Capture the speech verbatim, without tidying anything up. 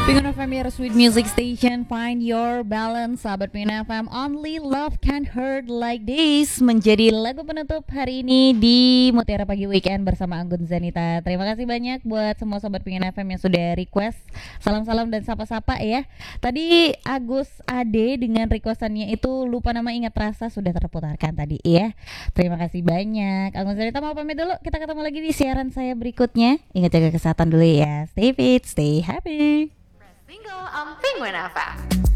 Pengen F M your sweet music station, find your balance. Sahabat Pengen F M, only love can hurt like this menjadi lagu penutup hari ini di Mutiara Pagi Weekend bersama Anggun Zanita. Terima kasih banyak buat semua Sobat Pengen F M yang sudah request. Salam-salam dan sapa-sapa ya. Tadi Agus Ade dengan requestannya itu lupa nama ingat rasa sudah terputarkan tadi ya. Terima kasih banyak. Anggun Zanita mau pamit dulu. Kita ketemu lagi di siaran saya berikutnya. Ingat jaga kesehatan dulu ya. Stay fit, stay happy. Single on Penguin F M.